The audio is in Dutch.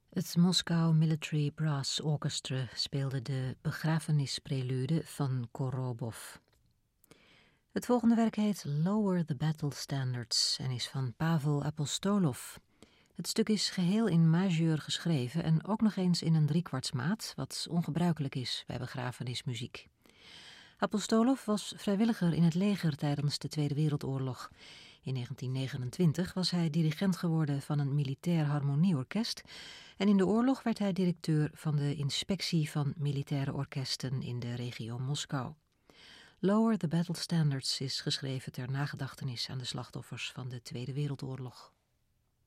Het Moscow Military Brass Orchestra speelde de begrafenisprelude van Korobov. Het volgende werk heet Lower the Battle Standards en is van Pavel Apostolov. Het stuk is geheel in majeur geschreven en ook nog eens in een driekwartsmaat, wat ongebruikelijk is bij begrafenismuziek. Apostolov was vrijwilliger in het leger tijdens de Tweede Wereldoorlog. In 1929 was hij dirigent geworden van een militair harmonieorkest en in de oorlog werd hij directeur van de inspectie van militaire orkesten in de regio Moskou. Lower the Battle Standards is geschreven ter nagedachtenis aan de slachtoffers van de Tweede Wereldoorlog.